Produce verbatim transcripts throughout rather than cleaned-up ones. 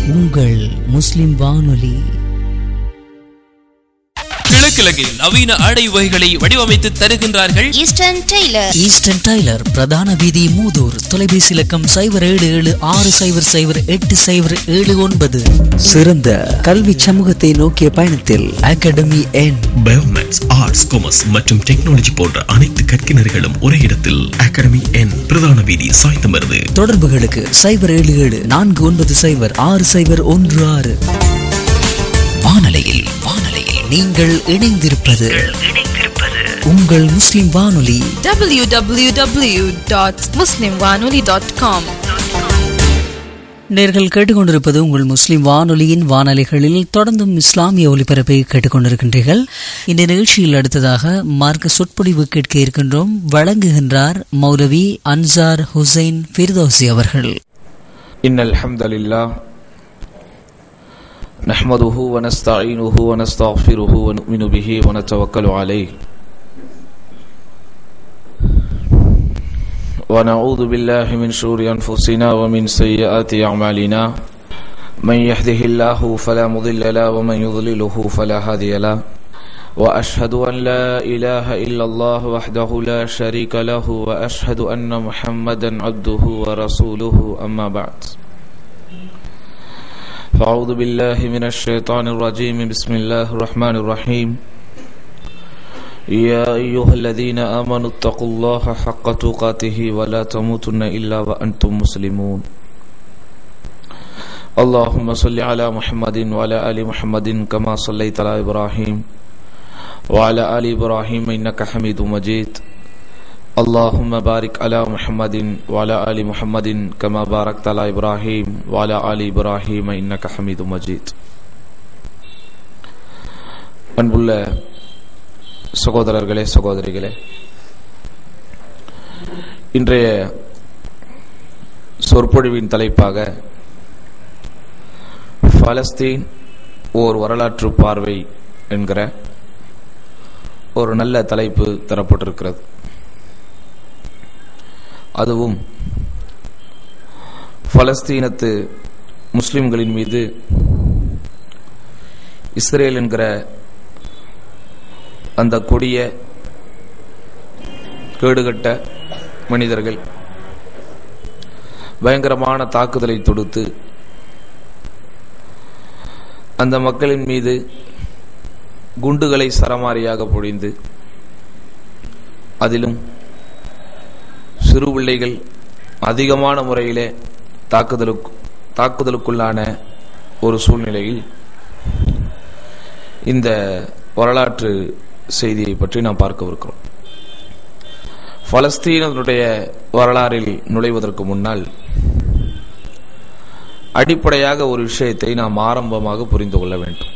உங்கள் முஸ்லிம் வானொலி. கிழக்கிழங்கில் நவீன ஆடை வகைகளை வடிவமைத்து தருகின்றார்கள் ஈஸ்டர்ன் டெய்லர். ஈஸ்டர்ன் டெய்லர், பிரதான வீதி, மூதூர். தொலைபேசி இலக்கம் சைபர் ஏழு ஏழு ஆறு சைபர் சைபர் எட்டு சைபர் ஏழு ஒன்பது. சிறந்த கல்வி சமூகத்தை நோக்கிய பயணத்தில் அகாடமி என் பயோமேக்ஸ், ஆர்ட்ஸ், காமர்ஸ் மற்றும் டெக்னாலஜி போன்ற அனைத்து கற்கினர்களும் ஒரே இடத்தில். அகாடமி என், பிரதான வீதி, சாய்ந்தமருது. தொடர்புகளுக்கு சைபர் ஏழு ஏழு நான்கு ஒன்பது சைபர் ஆறு சைபர் ஒன்று ஆறு. வானலையில் வானலையில் நீங்கள் இணைந்திருப்பது உங்கள் முஸ்லிம் வானொலி. டபிள்யூ டபிள்யூ டபிள்யூ டாட் முஸ்லிம் வானொலி டாட் காம். நேர்கள் கேட்டுக்கொண்டிருப்பது உங்கள் முஸ்லிம் வானொலியின் வானொலிகளில் தொடர்ந்தும் இஸ்லாமிய ஒலிபரப்பை கேட்டுக்கொண்டிருக்கின்றீர்கள். இந்த நிகழ்ச்சியில் அடுத்ததாக மார்க்க சொற்பொழிவு கேட்க இருக்கின்றோம். வழங்குகின்றார் மௌலவி அன்சார் ஹுசைன் ஃபிர்தௌசி அவர்கள். இன்னல் ஹம்தலில்லாஹ் நஹ்மதுஹு வ நஸ்தஈனுஹு வ நஸ்தக்ஃபிருஹு வ நு'மினு பிஹி வ நதவக்கலு அலைஹி வ நஊது பில்லாஹி மின் ஷுரூரி அன்ஃபுஸினா வ மின் ஸய்யிஆத்தி அஅமாலினா மன் யஹ்திஹில்லாஹு ஃபலா முضில்ல லஹு வ மன் யுضللஹு ஃபலா ஹாதிய லஹு வ அஷ்ஹது அன் லா இலாஹா இல்லல்லாஹ் வஹ்தஹு லா ஷரீக லஹு வ அஷ்ஹது அன்ன முஹம்மதன் அப்துஹு வ ரசூலுஹு அம்மா பஅத். فأعوذ بالله من الشيطان الرجيم. بسم الله الرحمن الرحيم. يا أيها الذين آمنوا اتقوا الله حق تقاته ولا تموتن إلا وأنتم مسلمون. اللهم صل على محمد وعلى آل محمد كما صليت على إبراهيم وعلى آل إبراهيم إنك حميد مجيد. اللهم بارك على محمد وعلى آل محمد كما باركت على إبراهيم وعلى آل إبراهيم إنك حميد مجيد. அன்புள்ள சகோதரர்களே, சகோதரிகளே, இன்றைய சொற்பொழிவின் தலைப்பாக பாலஸ்தீன் ஓர் வரலாற்று பார்வை என்கிற ஒரு நல்ல தலைப்பு தரப்பட்டிருக்கிறது. அதுவும் பலஸ்தீனத்து முஸ்லிம்களின் மீது இஸ்ரேல் என்கிற அந்த கொடிய கேடுகட்ட மனிதர்கள் பயங்கரமான தாக்குதலை தொடுத்து அந்த மக்களின் மீது குண்டுகளை சரமாரியாக பொழிந்து அதிலும் சிறு பிள்ளைகள் அதிகமான முறையிலே தாக்குதலுக்கு தாக்குதலுக்குள்ளான ஒரு சூழ்நிலையில் இந்த வரலாற்று செய்தியை பற்றி நாம் பார்க்கவிருக்கிறோம். பலஸ்தீனத்தினுடைய வரலாறில் நுழைவதற்கு முன்னால் அடிப்படையாக ஒரு விஷயத்தை நாம் ஆரம்பமாக புரிந்து கொள்ள வேண்டும்.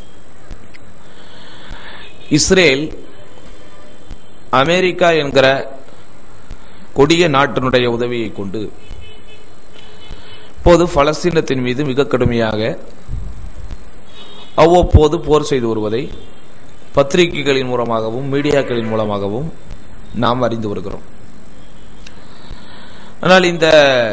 இஸ்ரேல் அமெரிக்கா என்கிற கொடிய நாட்டினுடைய உதவியை கொண்டு இப்போது பலஸ்தீனத்தின் மீது மிக கடுமையாக அவ்வப்போது போர் செய்து வருவதை பத்திரிகைகளின் மூலமாகவும் மீடியாக்களின் மூலமாகவும் நாம் அறிந்து வருகிறோம். ஆனால் இந்த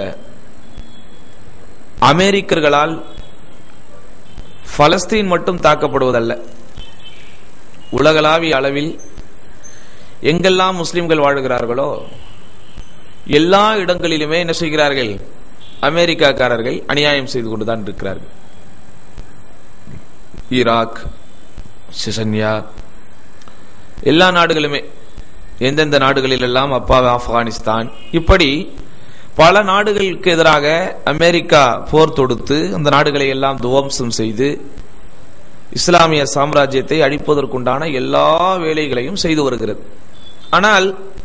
அமெரிக்கர்களால் பலஸ்தீன் மட்டும் தாக்கப்படுவதல்ல, உலகளாவிய அளவில் எங்கெல்லாம் முஸ்லிம்கள் வாழ்கிறார்களோ எல்லா இடங்களிலுமே என்ன செய்கிறார்கள்? அமெரிக்காக்காரர்கள் அநியாயம் செய்து கொண்டுதான் இருக்கிறார்கள். ஈராக், சிசன்யா, எல்லா நாடுகளுமே, எந்தெந்த நாடுகளில் எல்லாம் அப்பா ஆப்கானிஸ்தான், இப்படி பல நாடுகளுக்கு எதிராக அமெரிக்கா போர் தொடுத்து அந்த நாடுகளை எல்லாம் துவம்சம் செய்து இஸ்லாமிய சாம்ராஜ்யத்தை அழிப்பதற்குண்டான எல்லா வேலைகளையும் செய்து வருகிறது. ஆனால்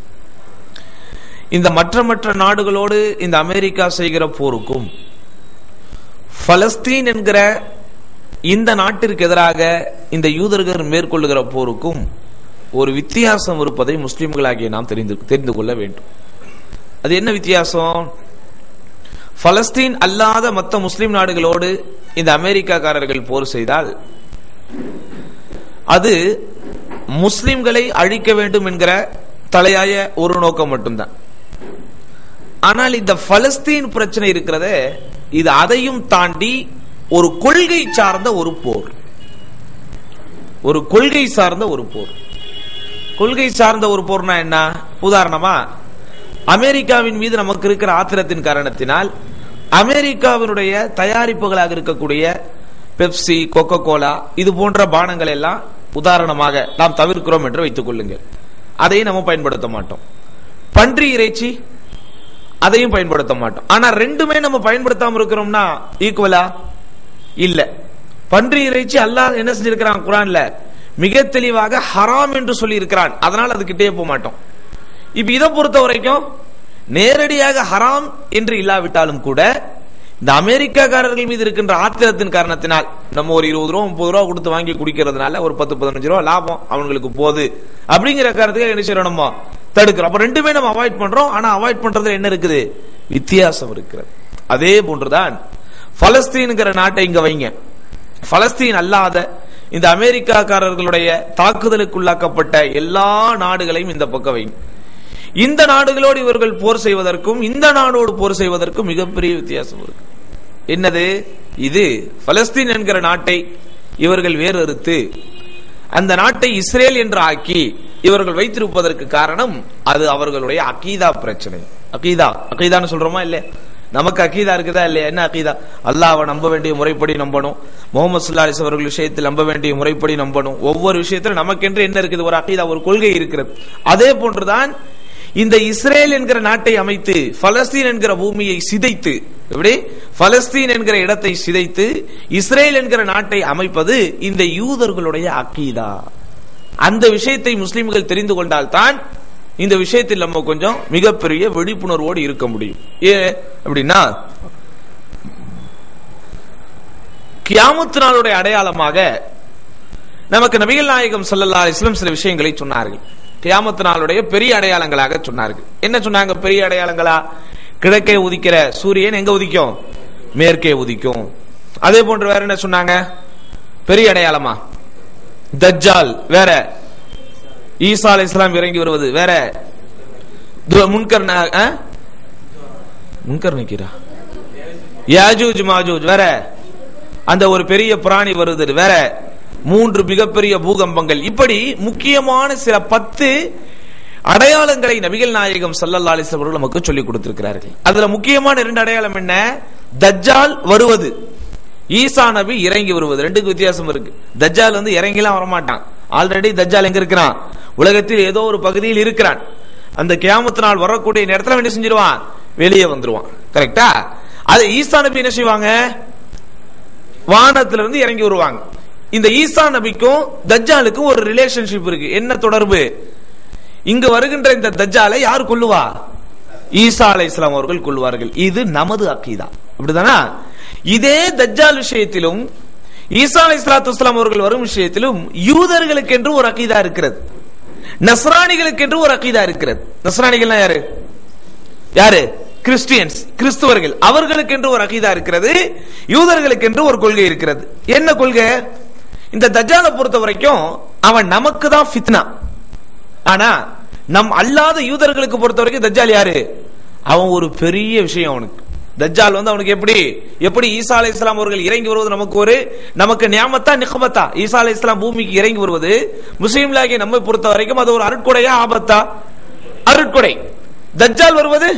இந்த மற்ற மற்ற நாடுகளோடு இந்த அமெரிக்கா செய்கிற போருக்கும் பலஸ்தீன் என்கிற இந்த நாட்டிற்கு எதிராக இந்த யூதர்கள் மேற்கொள்ளுகிற போருக்கும் ஒரு வித்தியாசம் இருப்பதை முஸ்லிம்களாகிய நாம் தெரிந்து தெரிந்து கொள்ள வேண்டும். அது என்ன வித்தியாசம்? பலஸ்தீன் அல்லாத மற்ற முஸ்லிம் நாடுகளோடு இந்த அமெரிக்காக்காரர்கள் போர் செய்தால் அது முஸ்லிம்களை அழிக்க வேண்டும் என்கிற தலையாய ஒரு நோக்கம் மட்டும்தான். ஆனால் இந்த பலஸ்தீன் பிரச்சனை இருக்கிறதே, இது அதையும் தாண்டி ஒரு கொள்கை சார்ந்த ஒரு போர், ஒரு கொள்கை சார்ந்த ஒரு போர். கொள்கை சார்ந்த ஒரு போர்னா என்ன? உதாரணமா அமெரிக்காவின் மீது நமக்கு இருக்கிற ஆத்திரத்தின் காரணத்தினால் அமெரிக்காவினுடைய தயாரிப்புகளாக இருக்கக்கூடிய பெப்சி, கோகோ கோலா இது போன்ற பானங்கள் எல்லாம் உதாரணமாக நாம் தவிர்க்கிறோம் என்று வைத்துக் கொள்ளுங்கள். அதையும் நம்ம பயன்படுத்த மாட்டோம். பன்றி இறைச்சி அதையும் பயன்படுத்த மாட்டோம். ஆனா ரெண்டுமே நம்ம பயன்படுத்தாம இருக்கிறோம்னா ஈக்குவலா இல்ல. பன்றி இறைச்சி அல்லாஹ் என்ன செஞ்சிருக்கிறான் குர்ஆன்ல மிக தெளிவாக ஹராம் என்று சொல்லி இருக்கிறான். அதனால அதுக்கிட்டே போக மாட்டோம். இப்ப இதை பொறுத்த வரைக்கும் நேரடியாக ஹராம் என்று இல்லாவிட்டாலும் கூட இந்த அமெரிக்காக்காரர்கள் மீது இருக்கின்ற ஆத்திரத்தின் காரணத்தினால் நம்ம ஒரு இருபது ரூபா முப்பது ரூபா கொடுத்து வாங்கி குடிக்கிறதுனால ஒரு பத்து பதினஞ்சு ரூபா லாபம் அவங்களுக்கு போகுது அப்படிங்கிற காரணத்துக்கு என்ன செய்யறோம், நம்ம தடுக்கிறோம். அப்ப ரெண்டுமே நம்ம அவாய்ட் பண்றோம். ஆனா அவாய்ட் பண்றதுல என்ன இருக்குது? வித்தியாசம் இருக்கிறது. அதே போன்றுதான் பலஸ்தீன்ங்கிற நாட்டை இங்க வைங்க. பலஸ்தீன் அல்லாத இந்த அமெரிக்காக்காரர்களுடைய தாக்குதலுக்குள்ளாக்கப்பட்ட எல்லா நாடுகளையும் இந்த பக்கம் வைங்க. இந்த நாடுகளோடு இவர்கள் போர் செய்வதற்கும் இந்த நாடோடு போர் செய்வதற்கும் மிகப்பெரிய வித்தியாசம் இருக்கு. என்னது? இது பலஸ்தீன் என்கிற நாட்டை இவர்கள் வேறறுத்து அந்த நாட்டை இஸ்ரேல் என்று ஆக்கி இவர்கள் வைத்திருப்பதற்கு காரணம் அது அவர்களுடைய அகீதா பிரச்சனை. அகீதா அகீதான்னு சொல்றோமா இல்ல? நமக்கு அகீதா இருக்குதா இல்லையா? என்ன அகீதா? அல்லாஹ்வை நம்ப வேண்டிய முறைப்படி நம்பணும். முஹம்மது ஸல்லல்லாஹு அலைஹி வஸல்லம் அவர்கள் விஷயத்தில் நம்ப வேண்டிய முறைப்படி நம்பணும். ஒவ்வொரு விஷயத்திலும் நமக்கென்று என்ன இருக்குது? ஒரு அகீதா, ஒரு கொள்கை இருக்கிறது. அதே போன்றுதான் இந்த இஸ்ரேல் என்கிற நாட்டை அமைத்து பலஸ்தீன் என்கிற பூமியை சிதைத்து, எப்படி பலஸ்தீன் என்கிற இடத்தை சிதைத்து இஸ்ரேல் என்கிற நாட்டை அமைப்பது இந்த யூதர்களுடைய அகீதா. அந்த விஷயத்தை முஸ்லிம்கள் தெரிந்து கொண்டால் தான் இந்த விஷயத்தில் நம்ம கொஞ்சம் மிகப்பெரிய விழிப்புணர்வோடு இருக்க முடியும். ஏன் அப்படின்னா, கியாமத் நாளுடைய அடையாளமாக நமக்கு நபிகள் நாயகம் ஸல்லல்லாஹு அலைஹி வஸல்லம் சில விஷயங்களை சொன்னார்கள். கியாமத் நாளுடைய பெரிய அடையாளங்களாக சொன்னார்கள். என்ன சொன்னாங்க? பெரிய அடையாளங்களா? கிழக்கே உதிக்கிற சூரியன் எங்க உதிக்கும்? மேற்கே உதிக்கும். அதே போன்று வேற என்ன சொன்னாங்க? பெரிய அடையாளமா? தஜ்ஜால் வேற, ஈசா அலைஹிஸ்ஸலாம் இறங்கி வருவது வேற, முன்கர் முன்கர் நிக்கிறா யாஜூஜ் மாஜூஜ் வேற, அந்த ஒரு பெரிய பிராணி வருது வேற, மூன்று மிகப்பெரிய பூகம்பங்கள், இப்படி முக்கியமான சில பத்து அடையாளங்களை நபிகள் நாயகம் ஸல்லல்லாஹு அலைஹி வஸல்லம் அவர்கள் நமக்கு சொல்லிக் கொடுத்திருக்கிறார்கள். அதுல முக்கியமான இரண்டு அடையாளம் என்ன? தஜ்ஜால் வருவது, ஈசா நபி இறங்கி வருவது. ரெண்டுக்கு வித்தியாசம் இருக்கு. தஜ்ஜால் வந்து இறங்கிலாம் வரமாட்டான். ஆல்ரெடி தஜ்ஜால் எங்க இருக்கிறான்? உலகத்தில் ஏதோ ஒரு பகுதியில் இருக்கிறான். அந்த கியாமத் நாள் வரக்கூடிய நேரத்தில் என்ன செஞ்சிருவான்? வெளியே வந்துருவான். கரெக்டா? அது ஈசா நபி என்ன செய்வாங்க? வானத்திலிருந்து இறங்கி வருவாங்க. இந்த ஈசா நபிக்கும் தஜ்ஜாலுக்கும் ஒரு ரிலேஷன்ஷிப் இருக்கு. என்ன தொடர்பு? இங்கு வருகின்ற இந்த தஜ்ஜாலை யார் கொல்லுவா? ஈசா அலைஹிஸ்ஸலாம் அவர்கள் கொல்வார்கள். இது நமது அகீதா. அப்படிதானா? இதே தஜ்ஜால் விஷயத்திலும் ஈசா அலைஹிஸ்ஸலாத்து வஸ்ஸலாம் அவர்கள் வரும் விஷயத்திலும் யூதர்களுக்கு என்று ஒரு அகீதா இருக்கிறது, நஸ்ரானிகளுக்கு என்று ஒரு அகீதா இருக்கிறது. நஸ்ரானிகள்னா யாரு? யாரு? கிறிஸ்டியன்ஸ், கிறிஸ்துவர்கள். அவர்களுக்கு என்று ஒரு அகீதா இருக்கிறது, யூதர்களுக்கு என்று ஒரு கொள்கை இருக்கிறது. என்ன கொள்கை? இந்த தஜ்ஜாலை பொறுத்த வரைக்கும் அவன் நமக்கு தான் ஃபித்னா. ஆனா நம் அல்லாத யூதர்களுக்கு பொறுத்த வரைக்கும் தஜ்ஜால் யாரு? அவன் ஒரு பெரிய விஷயம். அவனுக்கு தஜ்ஜால் வந்து அவனுக்கு எப்படி எப்படி ஈசா அலைஹிஸ்ஸலாம் அவர்கள் இறங்கி வருவது நமக்கு ஒரு நமக்கு நியாமத்தா நிக்மத்தா? ஈசா அலைஹிஸ்ஸலாம் பூமிக்கு இறங்கி வருவது முஸ்லிம்களாகிய நம்மை பொறுத்த வரைக்கும் அது ஒரு அருட்கொடையா ஆபத்தா? அருட்கொடை. தஜ்ஜால் வருவது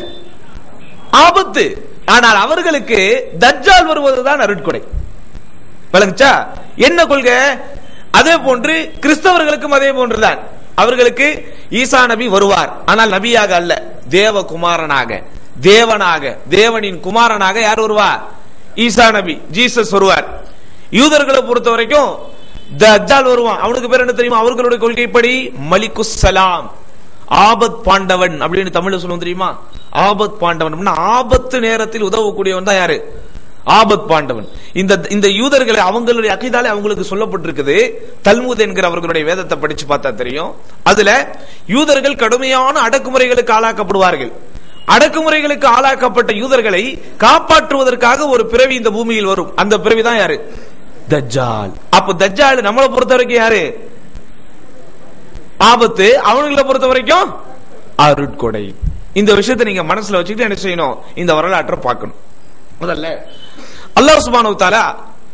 ஆபத்து. ஆனால் அவர்களுக்கு தஜ்ஜால் வருவதுதான் அருட்கொடை. விளங்குச்சா? என்ன கொள்கை? அதே போன்று கிறிஸ்தவர்களுக்கும் அதே போன்றுதான். அவர்களுக்கு ஈசா நபி வருவார், ஆனால் நபியாக அல்ல, தேவகுமாரனாக, தேவனாக, தேவனின் குமாரனாக யார் வருவார்? ஈசா நபி, ஜீசஸ் வருவார். யூதர்களை பொறுத்த வரைக்கும் தஜ்ஜால் வருவான். அவனுக்கு பேர் என்ன தெரியுமா? அவர்களுடைய கொள்கைப்படி மலிகுஸ் சலாம், ஆபத் பாண்டவன் அப்படின்னு தமிழ்ல சொல்லுவோம் தெரியுமா? ஆபத் பாண்டவன், ஆபத்து நேரத்தில் உதவக்கூடியவன் தான் யாரு? ஆபத் பாண்டவன். இந்த இந்த யூதர்களை அவங்களுடைய அகீதாலே அவங்களுக்கு சொல்லப்பட்டிருக்குது. தல்மூத் என்கிற அவர்களுடைய வேதத்தை படிச்சு பார்த்தா தெரியும். அதுல யூதர்கள் கடுமையான அடக்குமுறைகளுக்கு ஆளாக்கப்படுவார்கள். அடக்குமுறைகளுக்கு ஆளாக்கப்பட்ட யூதர்களை காப்பாற்றுவதற்காக ஒரு பிறவி இந்த பூமியில் வரும். அந்த பிறவி தான் யாரு? தஜ்ஜால். அப்ப தஜ்ஜால் நம்மளை பொறுத்த வரைக்கும் யாரு? ஆபத்து. அவங்களை பொறுத்த வரைக்கும் அருட்கொடை. இந்த விஷயத்தை நீங்க மனசுல வச்சுக்கிட்டு என்ன செய்யணும்? இந்த வரலாற்றை பார்க்கணும். முதல்ல அல்லாஹ் சுப்ஹானஹு வ தஆலா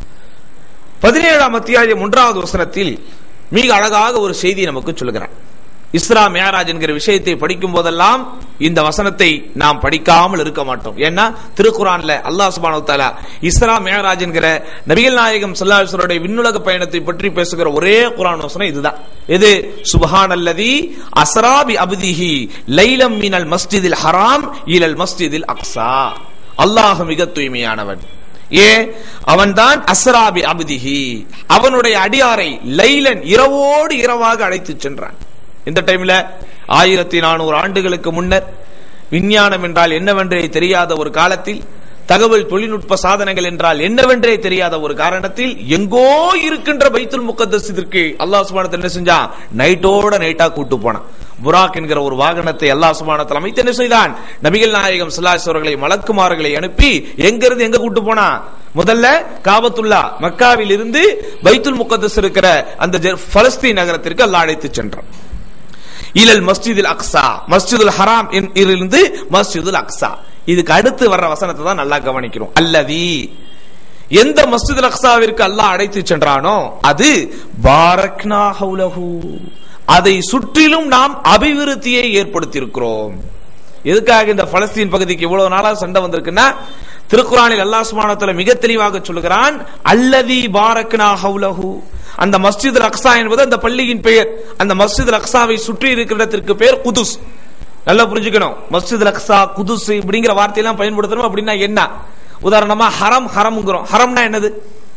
பதினேழாம் அத்தியாயம் ஒன்றாவது வசனத்தில் மிக அழகாக ஒரு செய்தி நமக்கு சொல்லுகிறார். இஸ்ரா மியராஜ் என்கிற விஷயத்தை படிக்கும் போதெல்லாம் இந்த வசனத்தை நாம் படிக்காமல் இருக்க மாட்டோம். ஏன்னா திருக்குர்ஆன்ல அல்லாஹ் சுப்ஹானஹு வ தஆலா இஸ்ரா மியராஜ் என்கிற நபிகள் நாயகம் ஸல்லல்லாஹு அலைஹி வஸல்லம் விண்ணுலக பயணத்தை பற்றி பேசுகிற ஒரே குர்ஆன் வசனம் இதுதான். இது சுப்ஹானல்லதி அஸ்ரா பி அப்திஹி லைலம் மினல் மஸ்ஜிதில் ஹராம் இலல் மஸ்ஜிதில் அக்ஸா. அல்லாஹ் மிக தூய்மையானவன். ஏ அவன்தான் அஸ்ரா பி அப்திஹி, அவனுடைய அடியாரை லைலன் இரவோடு இரவாக அழைத்து சென்றான். இந்த டைம்ல ஆயிரத்தி நானூறு ஆண்டுகளுக்கு முன்னர் விஞ்ஞானம் என்றால் என்னவென்றே தெரியாத ஒரு காலத்தில், தகவல் தொழில்நுட்ப சாதனங்கள் என்றால் என்னவென்றே தெரியாத ஒரு காரணத்தில் எங்கோ இருக்கின்ற பைத்துல் முகத்தஸிற்கு அல்லாஹ் சுப்ஹானஹு வ தஆலா என்ன செஞ்சான்? நைட்டோட நைட்டா கூட்டு போனான். புராக் என்கிற ஒரு வாகனத்தை அல்லாஹ் சுப்ஹானஹு வ தஆலா அமைத்து என்ன செய்தான்? நபிகள் நாயகம் ஸல்லல்லாஹு அலைஹி வஸல்லம் மலக்குமார்களை அனுப்பி எங்கிருந்து எங்க கூட்டு போனா? முதல்ல காபத்துல்லா மக்காவில் இருந்து பைத்துல் முகத்தஸ் இருக்கிற அந்த பலஸ்தீன் நகரத்திற்கு அல்லாஹ் அழைத்து சென்றான். இலல் மஸ்ஜிதுல் அக்ஸா, மஸ்ஜிதுல் ஹராம் இருந்து மஸ்ஜிதுல் அக்ஸா. இதுக்கு அடுத்து வர்ற வசனத்தை தான் நல்லா கவனிக்கிறோம். அல்லதி, எந்த மஸ்ஜிதுல் அக்ஸாவிற்கு அல்லாஹ் அழைத்து சென்றானோ அது பாரக்னா ஹவுலஹு, அதை சுற்றிலும் நாம் அபிவிருத்தியை ஏற்படுத்தி இருக்கிறோம். எதுக்காக இந்த பலஸ்தீன் பகுதிக்கு இவ்வளவு நாளா சண்டை வந்திருக்குன்னா, திருக்குர்ஆனில் அல்லாஹ் சுப்ஹானஹு வ தஆலா மிக தெளிவாக சொல்லுகிறான், அல்லதி பாரக்னா ஹவுலஹு. அந்த மஸ்ஜிதுல் அக்ஸா என்பது அந்த பள்ளியின் பெயர். அந்த மஸ்ஜிதுல் அக்ஸாவை சுற்றி இருக்கிற இடத்திற்கு பெயர் குதுஸ். நல்லா புரிஞ்சுக்கணும். மஸ்ஜிதுல் அக்ஸா, குதுஸ் இப்படிங்கிற வார்த்தையெல்லாம் பயன்படுத்தணும் அப்படின்னா என்ன? உதாரணமா ஹரம், ஹரம்ங்கிறோம். ஹரம்னா என்னது?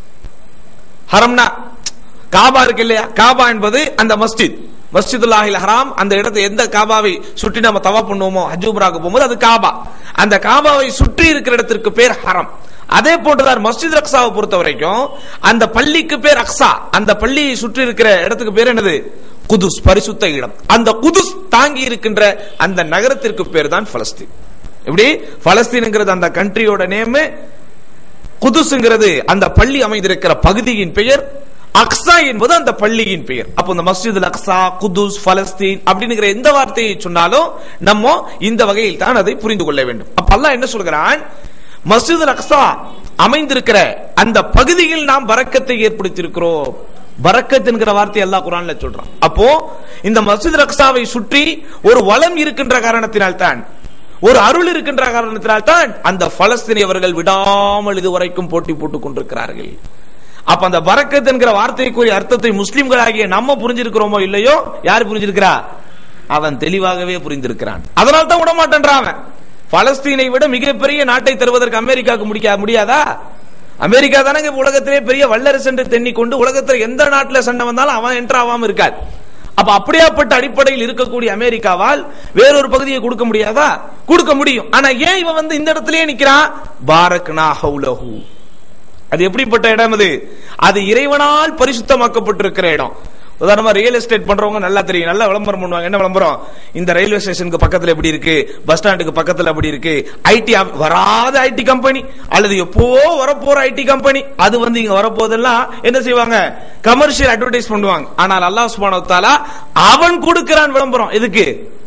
ஹரம்னா காபா இருக்கு இல்லையா? காபா என்பது அந்த மஸ்ஜித், மஸ்ஜிதுல்லாஹில் ஹராம். அந்த இடத்தை எந்த காபாவை சுற்றி நம்ம தவாப் பண்ணுவோமோ ஹஜ் உம்ராக்கு போகும்போது அது காபா. அந்த காபாவை சுற்றி இருக்கிற இடத்திற்கு பேர் ஹரம். அதே போன்றுதான் மஸ்ஜித் அக்ஸாவை பொறுத்த வரைக்கும் அந்த பள்ளிக்கு பேர் அக்ஸா, அந்த பள்ளியை சுற்றி இருக்கிற இடத்துக்கு பேர் என்னது? குதுஸ், பரிசுத்த இடம். அந்த குதுஸ் தாங்கி இருக்கின்ற அந்த நகரத்திற்கு பேர் தான் பலஸ்தீன். எப்படி? பலஸ்தீன்ங்கிறது அந்த கண்ட்ரியோட நேம், குதுஸ்ங்கிறது அந்த பள்ளி அமைந்திருக்கிற பகுதியின் பெயர், அக்ஸா என்பது அந்த பள்ளியின் பெயர். அப்போ இந்த மஸ்ஜிதுல் அக்ஸா, குதுஸ், பலஸ்தீன் அப்படிங்கிற எந்த வார்த்தையை சொன்னாலும் நம்ம இந்த வகையில் தான் அதை புரிந்து கொள்ள வேண்டும். அப்ப அல்லாஹ் என்ன சொல்கிறான்? மஸ்ஜிதுல் அக்ஸா அமைந்திருக்கிற அந்த பகுதியில் நாம் பரக்கத்தை ஏற்படுத்தி இருக்கிறோம். பரக்கத் என்கிற வார்த்தை அல்லாஹ் குர்ஆன்ல சொல்றான். அப்போ இந்த மஸ்ஜிதுல் அக்ஸாவை சுற்றி ஒரு வளம் இருக்கின்ற காரணத்தினால் தான், ஒரு அருள் இருக்கின்ற காரணத்தினால் தான் அந்த பலஸ்தீனியவர்கள் விடாமல் இதுவரைக்கும் போட்டி போட்டுக் கொண்டிருக்கிறார்கள். அப்ப அந்த பரக்கத் என்கிற வார்த்தைக்குரிய அர்த்தத்தை முஸ்லிம்களாகிய நம்ம புரிஞ்சிருக்கிறோமோ இல்லையோ, யார் புரிஞ்சிருக்கிறா? அவன் தெளிவாகவே புரிந்திருக்கிறான். அதனால தான் விட மாட்டேன்றான். பலஸ்தீனை விட மிகப்பெரிய நாட்டை தருவதற்கு அமெரிக்காவுக்கு முடிக்க முடியாதா? அமெரிக்கா தானே உலகத்திலே பெரிய வல்லரசு என்று தென்னிக்கொண்டு உலகத்தில் எந்த நாட்டில் சண்டை வந்தாலும் அவன் என்ட்ரு ஆகாம இருக்காது. அப்ப அப்படியாப்பட்ட அடிப்படையில் இருக்கக்கூடிய அமெரிக்காவால் வேறொரு பகுதியை கொடுக்க முடியாதா? கொடுக்க முடியும். ஆனா ஏன் இவன் வந்து இந்த இடத்திலேயே நிக்கிறான்? பாரக்னா ஹவுலஹு. அது எப்படிப்பட்ட இடம்? அது அது இறைவனால் பரிசுத்தமாக்கப்பட்டிருக்கிற இடம். உதாரணமா ரியல் எஸ்டேட் பண்றவங்க நல்லா தெரியும், நல்லா விளம்பரம் பண்ணுவாங்க. என்ன விளம்பரம்? இந்த ரயில்வே ஸ்டேஷனுக்கு பக்கத்துல எப்படி இருக்கு, பஸ் ஸ்டாண்டுக்கு பக்கத்துல அப்படி இருக்கு, ஐடி வராத ஐடி கம்பெனி அல்லது எப்போ வரப்போற ஐடி கம்பெனி அது வந்து இங்க வரப்போதெல்லாம் என்ன செய்வாங்க? கமர்ஷியல் அட்வர்டைஸ் பண்ணுவாங்க. ஆனால் அல்லாஹ் சுப்ஹானஹு வ தஆலா அவன் கொடுக்கிறான் விளம்பரம். எதுக்கு?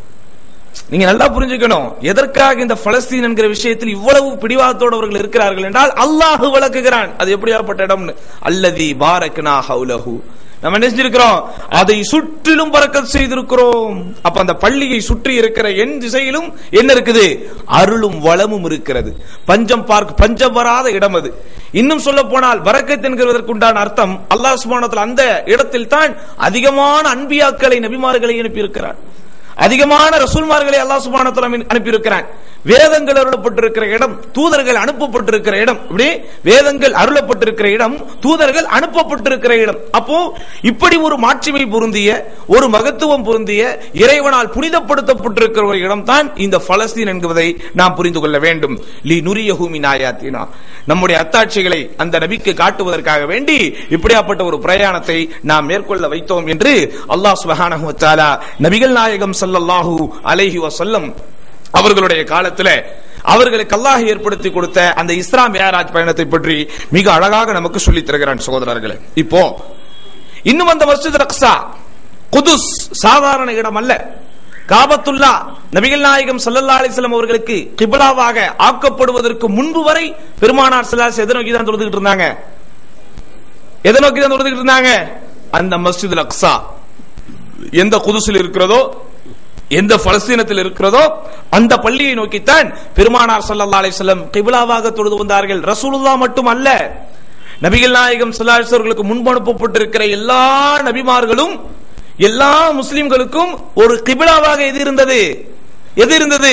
நீங்க நல்லா புரிஞ்சுக்கணும். எதற்காக இந்த பலஸ்தீன் என்கிற விஷயத்தில் இவ்வளவு பிடிவாதத்தோடு அவர்கள் இருக்கிறார்கள் என்றால் அல்லாஹ் விளக்குகிறான் அது எப்படியாப்பட்ட இடம்னு. அல்லதி பாரக்னா ஹவுலஹு, நம்ம என்ன செஞ்சிருக்கிறோம்? அதை சுற்றிலும் பரக்கத் செய்திருக்கிறோம். அப்ப அந்த பள்ளியை சுற்றி இருக்கிற என் திசையிலும் என்ன இருக்குது? அருளும் வளமும் இருக்கிறது. பஞ்சம் பார்க்க பஞ்சம் வராத இடம் அது. இன்னும் சொல்ல போனால் பரக்கத் என்கிறதற்குண்டான அர்த்தம் அல்லாஹ் சுப்ஹானஹு வ தஆலா அந்த இடத்தில் தான் அதிகமான அன்பியாக்களை, நபிமார்களை அனுப்பி இருக்கிறார். அதிகமான ரசூல்மார்களை அல்லாஹ் சுப்ஹானஹு வ தஆலா அனுப்பி இருக்கிறான். வேதங்கள் அருளப்பட்டிருக்கிற இடம், தூதர்கள் அனுப்பப்பட்டிருக்கிற இடம். இப்படி வேதங்கள் அருளப்பட்டிருக்கிற இடம், தூதர்கள் அனுப்பப்பட்டிருக்கிற இடம். அப்போ இப்படி ஒரு மாட்சிமை பொருந்திய, ஒரு மகத்துவம் பொருந்திய, இறைவனால் புனிதப்படுத்தப்பட்டிருக்கிற ஒரு இடம் தான் இந்த பலஸ்தீன் என்பதை நாம் புரிந்து கொள்ள வேண்டும். லி நுரியஹு மின் ஆயாத்தினா, நம்முடைய அத்தாட்சிகளை அந்த நபிக்கு காட்டுவதற்காக வேண்டி இப்படியாப்பட்ட ஒரு பிரயாணத்தை நாம் மேற்கொள்ள வைத்தோம் என்று அல்லாஹ் சுப்ஹானஹு வ தஆலா நபிகள் நாயகம் ஸல்லல்லாஹு அலைஹி வஸல்லம் அவர்களுடைய காலத்தில் அவர்களுக்கு அல்லாஹ் ஏற்படுத்தி கொடுத்த அந்த இஸ்ரா மியராஜ் பயணத்தை பற்றி மிக அழகாக நமக்கு சொல்லித் தருகிறான் சகோதரர்களே. இப்போ இன்னும் அந்த மஸ்ஜித் அக்ஸா, குதுஸ் சாதாரண இடம் அல்ல. காபத்துல்லா நபிகள் நாயகம் ஸல்லல்லாஹு அலைஹி வஸல்லம் அவர்களுக்கு கிப்லாவாக ஆக்கப்படுவதற்கு முன்பு வரை பெருமானார் ஸல்லல்லாஹு அலைஹி வஸல்லம் எதை நோக்கி தான் தொழுதுகிட்டு இருந்தாங்க? எதை நோக்கி தான் தொழுதுகிட்டு இருந்தாங்க? அந்த மஸ்ஜிதுல் அக்ஸா எந்த குதுஸில் இருக்கிறதோ, எந்த பலஸ்தீனத்தில் இருக்கிறதோ அந்த பள்ளியை நோக்கித்தான் பெருமானார் ஸல்லல்லாஹு அலைஹி வஸல்லம் கிப்லாவாக தொழுது வந்தார்கள். ரசூலுல்லாஹ் மட்டும் அல்ல, நபிகள் நாயகம் ஸல்லல்லாஹு அலைஹி வஸல்லம் முன்பு அனுப்பப்பட்டிருக்கிற எல்லா நபிமார்களும் எல்லா முஸ்லிம்களுக்கும் ஒரு கிப்லாவாக எது இருந்தது? எது இருந்தது?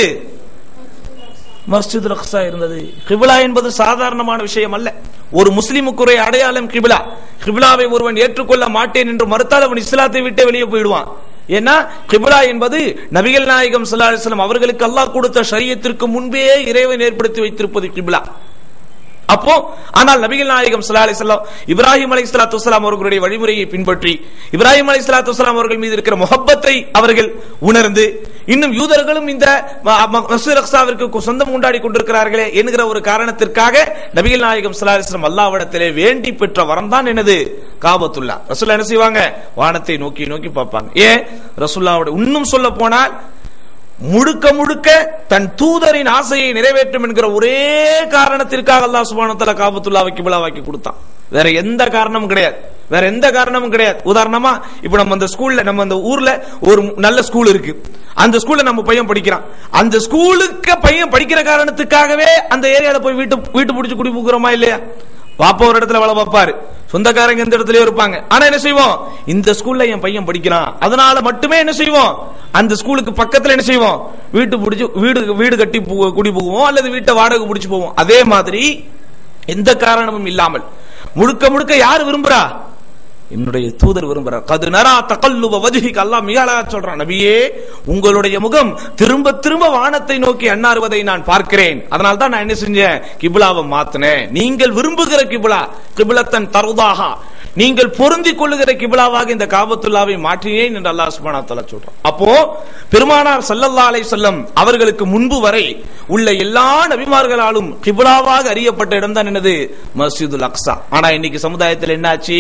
மஸ்ஜிதுல் அக்ஸா இருந்தது. கிப்லா என்பது சாதாரணமான விஷயம் அல்ல. ஒரு முஸ்லிமுக்குரிய அடையாளம் கிப்லா. கிப்லாவை ஒருவன் ஏற்றுக்கொள்ள மாட்டேன் என்று மறுத்தால் அவன் இஸ்லாத்தை விட்டு வெளியே போயிடுவான். ஏன்னா கிப்லா என்பது நபிகள் நாயகம் ஸல்லல்லாஹு அலைஹி வஸல்லம் அவர்களுக்கு அல்லாஹ் கொடுத்த ஷரியத்திற்கு முன்பே இறைவன் ஏற்படுத்தி வைத்திருப்பது கிப்லா. அப்போ ஆனால் நபிகள் நாயகம் ஸல்லல்லாஹு அலைஹி வஸல்லம் இப்ராஹிம் அலைஹிஸ்ஸலாத்து வஸலாம் அவர்களுடைய வழிமுறையை பின்பற்றி இப்ராஹிம் அலைஹிஸ்ஸலாத்து வஸலாம் அவர்கள் மீது இருக்கிற முஹப்பத்தை அவர்கள் உணர்ந்து, இன்னும் யூதர்களும் இந்த மஸ்ஜிதுல் அக்ஸாவிற்கு சொந்தம் கொண்டாடி கொண்டிருக்கிறார்களே என்கிற ஒரு காரணத்திற்காக நபிகள் நாயகம் ஸல்லல்லாஹு அலைஹி வஸல்லம் அல்லாஹ்விடத்திலே வேண்டி பெற்ற வரம் தான் என்னது? காபத்துல்லா. ரசூலுல்லாஹ் என்ன செய்வாங்க? வானத்தை நோக்கி நோக்கி பார்ப்பாங்க. ஏன்? ரசூலுல்லாஹ்வுடைய இன்னும் சொல்ல போனால் முழுக்க முழுக்க தன் தூதரின் ஆசையை நிறைவேற்றும் என்கிற ஒரே காரணத்திற்காக அல்லாஹ் சுப்ஹானஹு வ தஆலா காபத்துல்லாஹ்வை கிப்லாவாக்கி கொடுத்தான். வேற எந்த காரணமும் கிடையாது. வேற எந்த காரணமும் கிடையாது. உதாரணமா இப்ப நம்ம அந்த ஸ்கூல்ல, நம்ம அந்த ஊர்ல ஒரு நல்ல ஸ்கூல் இருக்கு, அந்த ஸ்கூல்ல நம்ம பையன் படிக்கிறான். அந்த ஸ்கூலுக்கு பையன் படிக்கிற காரணத்துக்காகவே அந்த ஏரியால போய் வீட்டு வீட்டு பிடிச்சு குடி போகிறோமா இல்லையா? பாப்பா ஒரு இடத்துல வேலை பார்ப்பாரு, சொந்தக்காரங்க எந்த இடத்துலயே இருப்பாங்க. ஆனா என்ன செய்வோம்? இந்த ஸ்கூல்ல என் பையன் படிக்கிறான், அதனால மட்டுமே என்ன செய்வோம்? அந்த ஸ்கூலுக்கு பக்கத்துல என்ன செய்வோம்? வீட்டு பிடிச்சு வீடு வீடு கட்டி குடி போவோம், அல்லது வீட்டை வாடகை பிடிச்சு போவோம். அதே மாதிரி எந்த காரணமும் இல்லாமல் முழுக்க முழுக்க யாரு விரும்புறா? என்னுடைய தூதர் விரும்புறார். கது நரா தகல்லுப வஜ்ஹிக, அல்லாஹ் மிக அழகா சொல்றான், நபியே உங்களுடைய முகம் திரும்ப திரும்ப வானத்தை நோக்கி அண்ணாறுவதை நான் பார்க்கிறேன், அதனால தான் நான் என்ன செஞ்சேன்? கிப்லாவை மாத்தினேன். நீங்கள் விரும்புகிற கிப்லா, கிப்லத்தன் தர்தாஹா, நீங்கள் பொருந்திக் கொள்ளுகிற கிப்லாவாக இந்த காபத்துல்லாவை மாற்றினேன் என்று அல்லாஹ் சுப்ஹானஹு வ தஆலா சொல்றான். அப்போ பெருமானார் ஸல்லல்லாஹு அலைஹி வஸல்லம் அவர்களுக்கு முன்பு வரை உள்ள எல்லா நபிமார்களாலும் கிப்லாவாக அறியப்பட்ட இடம் தான் என்னது? மஸ்ஜிதுல் அக்ஸா. ஆனா இன்னைக்கு சமுதாயத்தில் என்னாச்சு?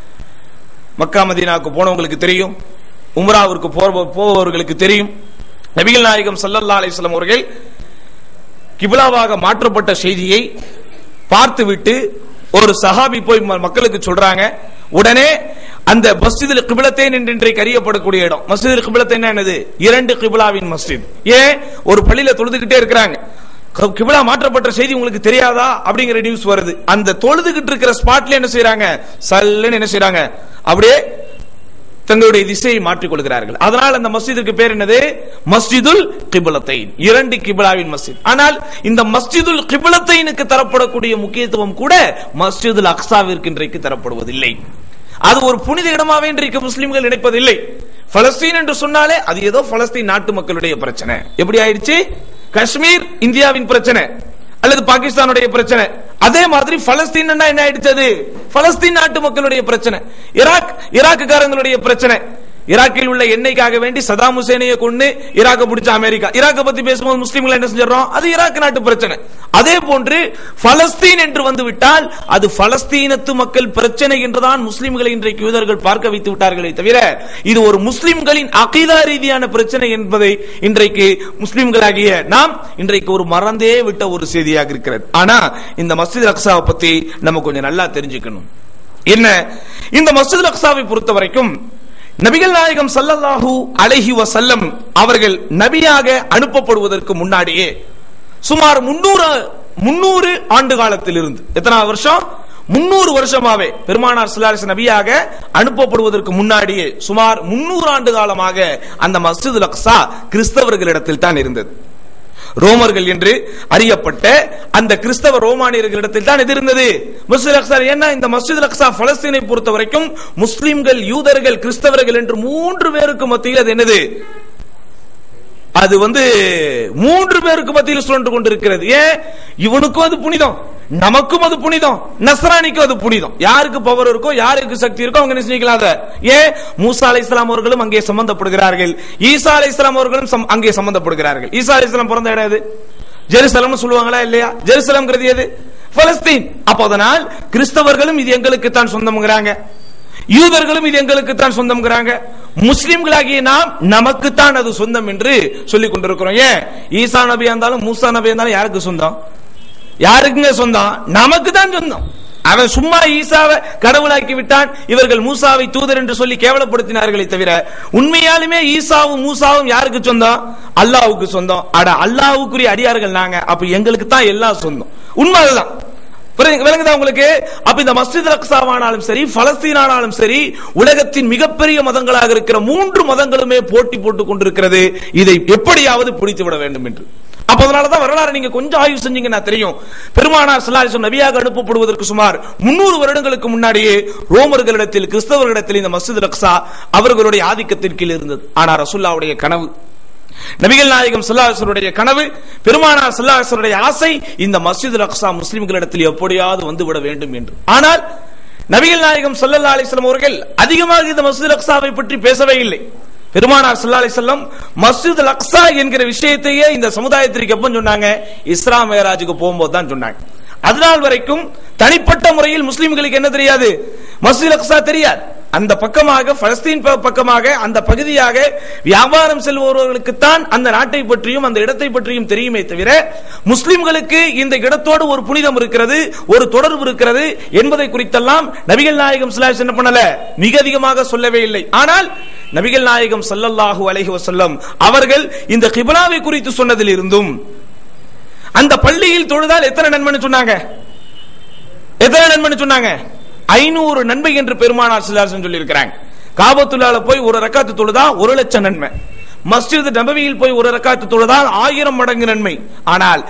மக்கா மதீனாவுக்கு போனவங்களுக்கு தெரியும், உம்ராவிற்கு போபவர்களுக்கு தெரியும், நபிகள் நாயகம் ஸல்லல்லாஹு அலைஹி வஸல்லம் அவர்கள் கிப்லாவாக மாற்றப்பட்ட செய்தியை பார்த்துவிட்டு ஒரு சஹாபி போய் மக்களுக்கு சொல்றாங்க. உடனே அந்த மஸ்ஜிதுல் கிப்லத்தைன் என்று இன்றைக்கு அறியப்படக்கூடிய இடம், மஸ்ஜிதுல் கிப்லத்தைன் என்னது? இரண்டு கிப்லாவின் மஸ்ஜித். ஏன்? ஒரு பள்ளியில தொழுதுகிட்டே இருக்கிறாங்க, கிப்லா மாற்றப்பட்ட செய்தி உங்களுக்கு தெரியாதா அப்படிங்கிற நியூஸ் வருது. அந்த தொழுதுகிட்டு இருக்கிற ஸ்பாட்ல என்ன செய்யறாங்க? சல்லுன்னு என்ன செய்யறாங்க? அப்படியே தங்களுடைய திசையை மாற்றிக் கொள்கிறார்கள். அதனால் அந்த மஸ்ஜிதுக்கு பேர் என்னது? மஸ்ஜிதுல் கிப்லத்தைன், இரண்டு கிப்லாவின் மஸ்ஜித். ஆனால் இந்த மஸ்ஜிதுல் கிப்லத்தைனுக்கு தரப்படக்கூடிய முக்கியத்துவம் கூட மஸ்ஜிதுல் அக்ஸாவிற்கு இன்றைக்கு தரப்படுவதில்லை. அது ஒரு புனித இடமாவே இன்றைக்கு முஸ்லிம்கள் நினைப்பதில்லை. பலஸ்தீன் என்று சொன்னாலே அது ஏதோ பலஸ்தீன் நாட்டு மக்களுடைய பிரச்சனை. எப்படி ஆயிடுச்சு? காஷ்மீர் இந்தியாவின் பிரச்சனை அல்லது பாகிஸ்தானுடைய பிரச்சனை. அதே மாதிரி பலஸ்தீன் என்ன ஆயிடுச்சது? பலஸ்தீன் நாட்டு மக்களுடைய பிரச்சனை. ஈராக் ஈராக்குக்காரங்களுடைய பிரச்சனை. ஈராக்கில் உள்ள எண்ணெய்க்காக வேண்டி சதாம் ஹுசேனையை கொண்டு ஈராக்கை பிடிச்ச அமெரிக்கா. ஈராக்கை பத்தி பேசும்போது முஸ்லிம்கள் என்ன செஞ்சிடறோம்? அது ஈராக் நாட்டு பிரச்சனை. அதே போன்று பலஸ்தீன் என்று வந்து விட்டால் அது பலஸ்தீனத்து மக்கள் பிரச்சனை என்றுதான் முஸ்லிம்களை இன்றைக்கு யூதர்கள் பார்க்க வைத்து விட்டார்களே தவிர இது ஒரு முஸ்லிம்களின் அகீதா ரீதியான பிரச்சனை என்பதை இன்றைக்கு முஸ்லிம்களாகிய நாம் இன்றைக்கு ஒரு மறந்தே விட்ட ஒரு செய்தியாக இருக்கிறது. ஆனா இந்த மஸ்ஜித் அக்ஸாவை பத்தி நம்ம கொஞ்சம் நல்லா தெரிஞ்சுக்கணும். என்ன? இந்த மஸ்ஜித் அக்ஸாவை பொறுத்த வரைக்கும் நபிகள் நாயகம் ஸல்லல்லாஹு அலைஹி வஸல்லம் அவர்கள் நபியாக அனுப்பப்படுவதற்கு முன்னாடியே சுமார் முன்னூறு முன்னூறு ஆண்டு காலத்தில் இருந்து, எத்தனை வருஷம்? முன்னூறு வருஷமாவே பெருமானார் ஸல்லல்லாஹு அலைஹி வஸல்லம் நபியாக அனுப்பப்படுவதற்கு முன்னாடியே சுமார் முன்னூறு ஆண்டு காலமாக அந்த மஸ்ஜிதுல் அக்ஸா கிறிஸ்தவர்களிடத்தில் தான் இருந்தது. ரோமர்கள் என்று அறியப்பட்ட அந்த கிறிஸ்தவ ரோமானியர்களிடத்தில் தான் இது இருந்தது மஸ்ஜிதுல் அக்ஸா. ஏன்னா இந்த மஸ்ஜிதுல் அக்ஸா பலஸ்தீனை பொறுத்த வரைக்கும் முஸ்லிம்கள், யூதர்கள், கிறிஸ்தவர்கள் என்று மூன்று பேருக்கு மத்தியில் அது என்னது? அது வந்து மூன்று பேருக்கு மத்தியில் சுழன்று கொண்டிருக்கிறது. ஏன்? இவனுக்கும் அது புனிதம், நமக்கும் அது புனிதம், நஸ்ரானிக்கும் அது புனிதம். யாருக்கு பவர் இருக்கோ, யாருக்கு சக்தி இருக்கோ அவங்க நிச்சயிக்கலாத. ஏன்? மூசா அலைஹிஸ்ஸலாம் அவர்களும் அங்கே சம்பந்தப்படுகிறார்கள், ஈசா அலைஹிஸ்ஸலாம் அவர்களும் அங்கே சம்பந்தப்படுகிறார்கள். ஈசா அலைஹிஸ்ஸலாம் பிறந்த இடம் எது? ஜெருசலம் சொல்லுவாங்களா இல்லையா? ஜெருசலம்ங்கிறது எது? பலஸ்தீன். அப்போ அதனால் கிறிஸ்தவர்களும் இது எங்களுக்கு தான் சொந்தம்ங்கிறாங்க, யூதர்களும் இது எங்களுக்கு தான் சொந்தம்ங்கிறாங்க, முஸ்லிம்களாகிய நாம் நமக்கு தான் அது சொந்தம் என்று சொல்லிக் கொண்டிருக்கிறோம். ஏன்? ஈசா நபியா இருந்தாலும் மூசா நபியா இருந்தாலும் யாருக்கு சொந்தம்? யாருக்குங்க சொந்தம்? நமக்கு தான் சொந்தம். அவன் சும்மா ஈசாவை கடவுளாக்கி விட்டான், இவர்கள் மூசாவை தூதர் என்று சொல்லி கேவலப்படுத்தினார்களே தவிர உண்மையாலுமே ஈசாவும் மூசாவும் யாருக்கு சொந்தம்? அல்லாஹ்வுக்கு சொந்தம். அட அல்லாஹ்வுக்குரிய அடியார்கள் நாங்க, அப்ப எங்களுக்கு தான் எல்லாம் சொந்தம். உண்மைதான். விளங்குதா உங்களுக்கு? அப்ப இந்த மஸ்ஜித் அக்ஸாவானாலும் சரி, பலஸ்தீனானாலும் சரி, உலகத்தின் மிகப்பெரிய மதங்களாக இருக்கிற மூன்று மதங்களுமே போட்டி போட்டுக் கொண்டிருக்கிறது இதை எப்படியாவது பிடித்து விட வேண்டும் என்று. அப்ப அதனாலதான் வரலாறு நீங்க கொஞ்சம் ஆய்வு செஞ்சீங்கன்னா தெரியும். பெருமானார் ஸல்லல்லாஹு அலைஹி வஸல்லம் நபியாக அனுப்பப்படுவதற்கு சுமார் முன்னூறு வருடங்களுக்கு முன்னாடியே ரோமர்களிடத்தில், கிறிஸ்தவர்களிடத்தில் இந்த மஸ்ஜித் அக்ஸா அவர்களுடைய ஆதிக்கத்தின் கீழ் இருந்தது. ஆனா ரசூலுல்லாஹ்வுடைய கனவு, நபிகள் நாயகம் ஸல்லல்லாஹு அலைஹி வஸல்லம் கனவு, பெருமானார் ஸல்லல்லாஹு அலைஹி வஸல்லம் ஆசை, இந்த மஸ்ஜித் அக்ஸா முஸ்லிம்களிடத்தில் எப்படியாவது வந்துவிட வேண்டும் என்று. ஆனால் நபிகள் நாயகம் ஸல்லல்லாஹு அலைஹி வஸல்லம் அவர்கள் அதிகமாக இந்த மஸ்ஜித் அக்ஸாவை பற்றி பேசவே இல்லை. பெருமானார் ஸல்லல்லாஹு அலைஹி வஸல்லம் மஸ்ஜித் அக்ஸா என்கிற விஷயத்தையே இந்த சமுதாயத்திற்கு எப்ப சொன்னாங்க? இஸ்ரா மேராஜுக்கு போகும்போது தான் சொன்னாங்க. அதனால் வரைக்கும் தனிப்பட்ட முறையில் முஸ்லிம்களுக்கு என்ன தெரியாது? மஸ்ஜித் அக்ஸா தெரியாது. அந்த பக்கமாக, பலஸ்தீன் பக்கமாக, அந்த பகுதியாக வியாபாரம் செல்பவர்களுக்கு தான் அந்த நாட்டை பற்றியும் அந்த இடத்தை பற்றியும் தெரியுமே தவிர முஸ்லிம்களுக்கு இந்த இடத்தோடு ஒரு புனிதம் இருக்கிறது, ஒரு தொடர்பு இருக்கிறது என்பதை குறித்தெல்லாம் நபிகள் நாயகம் ஸல்லல்லாஹு அலைஹி வஸல்லம் என்ன பண்ணல? மிக அதிகமாக சொல்லவே இல்லை. ஆனால் நபிகள் நாயகம் ஸல்லல்லாஹு அலைஹி வஸல்லம் அவர்கள் இந்த கிப்லாவை குறித்து சொன்னதில் இருந்தும், அந்த பள்ளியில் தொழுதால் எத்தனை நன்மை சொன்னாங்க? எத்தனை நன்மை சொன்னாங்க? ஐநூறு நன்மை என்று பெருமானார் ஸல்லல்லாஹு அலைஹி வஸல்லம் சொல்லி இருக்கிறாங்க. காபத்துல்லாஹ்ல போய் ஒரு ரக்காத்து தொழுதா ஒரு லட்சம் நன்மை, மஸ்ஜித் நபவியில் போய் ஒரு ரக்காத்து தொழுதால் ஆயிரம் மடங்கு நன்மை. ஆனால்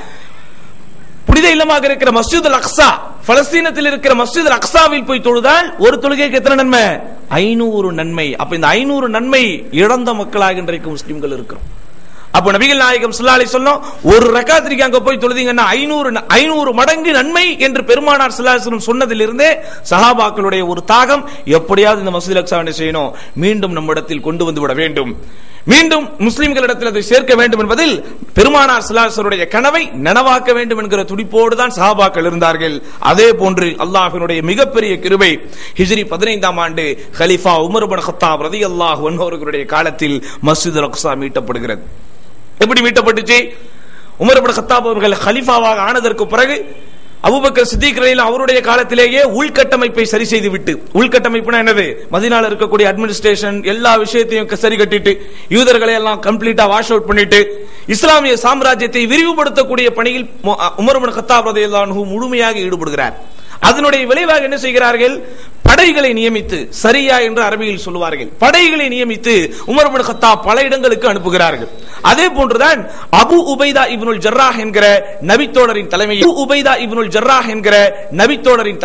புனித இல்லமாக இருக்கிற மஸ்ஜித் அக்ஸா, பலஸ்தீனத்தில் இருக்கிற மஸ்ஜித் அக்ஸாவில் போய் தொழுதால் ஒரு தொழுகைக்கு எத்தனை நன்மை? ஐநூறு நன்மை. அப்ப இந்த ஐநூறு நன்மை இழந்த மக்களாக இன்றைக்கு முஸ்லிம்கள் இருக்கிறோம். அப்ப நபிகள் நாயகம் ஸல்லல்லாஹு அலைஹி வஸல்லம் ஒரு ரக்காத்திற்கு அங்க போய் தொழுதீங்கன்னா ஐநூறு ஐநூறு மடங்கு நன்மை என்று பெருமானார் ஸல்லல்லாஹு அலைஹி வஸல்லம் சொன்னதிலிருந்தே சஹாபாக்களுடைய ஒரு தாகம், எப்படியாவது இந்த மஸ்ஜித் அக்ஸாவை செய்யணும், மீண்டும் நம்மிடத்தில் கொண்டு வந்து விட வேண்டும், மீண்டும் முஸ்லிம்களிடத்தில் அதை சேர்க்க வேண்டும் என்பதில் பெருமானார் ஸல்லல்லாஹு அலைஹி வஸல்லம் கனவை நனவாக்க வேண்டும் என்கிற துடிப்போடு தான் சஹாபாக்கள் இருந்தார்கள். அதே போன்று அல்லாஹ்வினுடைய மிகப்பெரிய கிருபை, ஹிஜ்ரி பதினைந்தாம் ஆண்டு கலீஃபா உமர் இப்னு கத்தாப் ரலியல்லாஹு அன்ஹு அவர்களுடைய காலத்தில் மஸ்ஜித் அக்ஸா மீட்டப்படுகிறது. எப்படி மீட்டப்பட்டுச்சு? உமர் இப்னு கத்தாப் அவர்கள் கலீஃபாவாக ஆனதற்கு பிறகு அபூபக்கர் சித்திக் ரலியல்லாஹு அவருடைய காலத்திலேயே உள்கட்டமைப்பை சரி செய்து விட்டு, உள்கட்டமைப்புனா என்னது? மதீனால இருக்கக்கூடிய அட்மினிஸ்ட்ரேஷன் எல்லா விஷயத்தையும் சரி கட்டிட்டு, யூதர்களை எல்லாம் கம்ப்ளீட்டா வாஷ் அவுட் பண்ணிட்டு, இஸ்லாமிய சாம்ராஜ்யத்தை விரிவுபடுத்தக்கூடிய பணியில் உமர் இப்னு கத்தாப் ரலியல்லாஹு அன்ஹு முழுமையாக ஈடுபடுகிறார். அதனுடைய விளைவாக என்ன செய்கிறார்கள்? படைகளை நியமித்து, சரியா என்று அரபியில் சொல்லுவார்கள், படைகளை நியமித்து உமர் இப்னு கத்தாப் பல இடங்களுக்கு அனுப்புகிறார்கள். அதே போன்றுதான் அபு உபைதா இப்னுல் ஜர்ராஹ் என்கிற நபித்தோழரின் தலைமையில், அபு உபைதா இப்னுல் ஜர்ராஹ் என்கிற நபித்தோழரின்